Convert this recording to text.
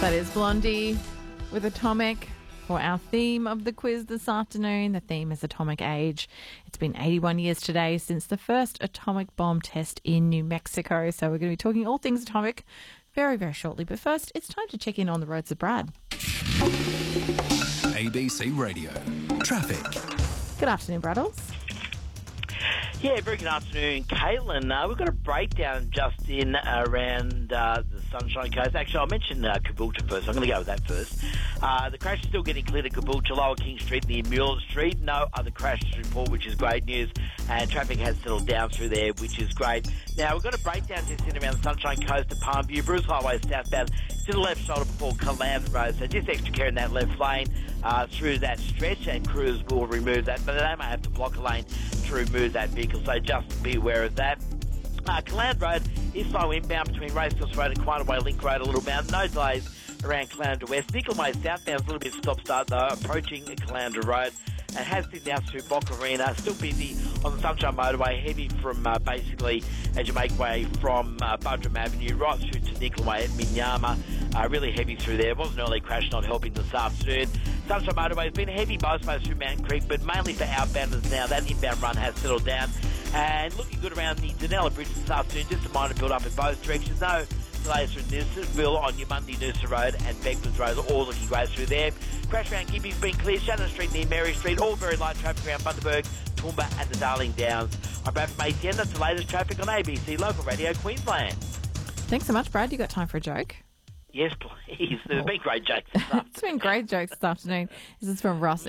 That is Blondie with Atomic for our theme of the quiz this afternoon. The theme is atomic age. It's been 81 years today since the first atomic bomb test in New Mexico. So we're going to be talking all things atomic very, very shortly. But first, it's time to check in on the roads with Brad. ABC Radio. Traffic. Good afternoon, Braddles. Yeah, very good afternoon, Caitlin. We've got a breakdown just in around the Sunshine Coast. Actually, I'll mention Caboolture first. I'm going to go with that first. The crash is still getting cleared at Caboolture, Lower King Street near Muir Street. No other crashes to report, which is great news. And traffic has settled down through there, which is great. Now, we've got a breakdown just in around the Sunshine Coast to Palm View, Bruce Highway southbound to the left shoulder before Calan Road. So just extra care in that left lane through that stretch, and crews will remove that. But they may have to block a lane to remove that vehicle, so just be aware of that. Calan Road is slow inbound between Racecourse Road and Quinaway Link Road, a little bound. No delays around Caloundra West. Nickel Way southbound, a little bit stop-start though, approaching Caloundra Road. And has been down through Bock Arena. Still busy on the Sunshine Motorway, heavy from basically as you make way from Buttram Avenue right through to Nickel Way at Minyama. Really heavy through there. It was an early crash, not helping this afternoon. Sunshine Motorway has been heavy both ways through Mountain Creek, but mainly for outbounders now. That inbound run has settled down. And looking good around the Danella Bridge this afternoon. Just a minor build-up in both directions. No delays through Newsonville on your Monday Noosa Road and Beckman's Road, all looking great through there. Crash around Gibby's been clear. Shannon Street near Mary Street, all very light traffic around Bundaberg, Toowoomba and the Darling Downs. I'm Brad from ACN. That's the latest traffic on ABC Local Radio Queensland. Thanks so much, Brad. You got time for a joke? Yes, please. There's been great jokes this afternoon. It's been great jokes this afternoon. This is from Ross